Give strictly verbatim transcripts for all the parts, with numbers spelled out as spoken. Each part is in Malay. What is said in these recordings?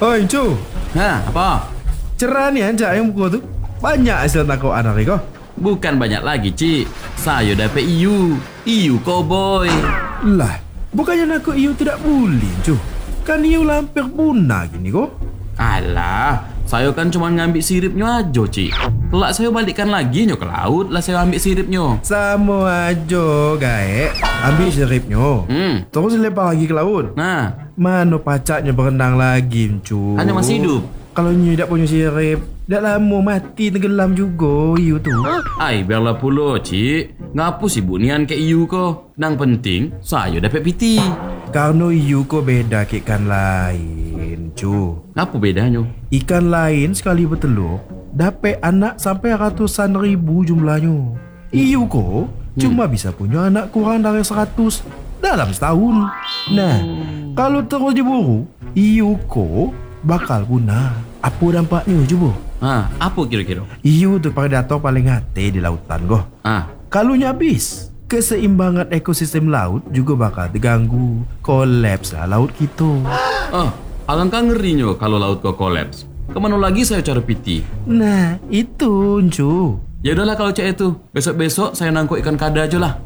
Oi, Cu. Hah, apa? Cerah ni anjak yang buku tu. Banyak hasil tangkap anak ni kau. Bukan banyak lagi, Cik. Saya dapat I U. I U cowboy. Lah, bukannya nak iu tidak boleh, Cu. Kan iu hampir punah gini kau. Alah, saya kan cuma ngambil siripnya aja, Cik. Kelak saya balikkan lagi nyo ke laut lah saya ambil siripnya. Sama aja, gaek. Ambil siripnya. Hmm. Terus lempar lagi ke laut. Nah, Mana pacaknya berenang lagi, Cu? hanya masih hidup. Kalau nyu tak punya sirip, dah lama mati tenggelam juga iu tu. Ai, biarlah pula, Cik. Ngapu sibuk nian ke I U ko? Nang penting, saya dapat P T. Karena iu ko beda ke ikan lain, Cu. Ngapu bedanya? Ikan lain sekali bertelur dapat anak sampai ratusan ribu jumlahnya. Iu ko cuma bisa punya anak kurang dari seratus dalam setahun. Nah, kalau terus diburu, iu ko bakal punah. Apa dampaknya coba? Ah, apa kira-kira? Iu tu predator paling hati di lautan go. Ah, Kalau habis, keseimbangan ekosistem laut juga bakal terganggu. Kolaps lah laut kita. oh, alangkah ngerinya kalau laut kau kolaps. Kemana lagi saya cari P T? Nah, itu, Cu. Ya udahlah kalau cak itu. Besok-besok saya nangkuk ikan kada aja lah.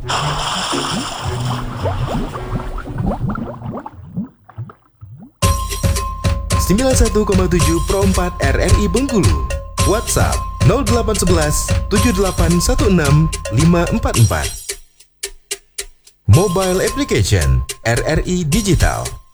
sembilan puluh satu koma tujuh Pro empat R R I Bengkulu. WhatsApp nol delapan satu satu tujuh delapan satu enam lima empat empat. Mobile application R R I Digital.